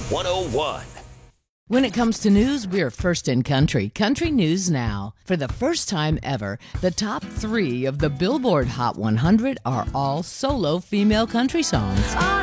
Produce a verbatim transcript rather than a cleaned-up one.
one oh one. When it comes to news, we're first in country. Country News Now. For the first time ever, the top three of the Billboard Hot one hundred are all solo female country songs.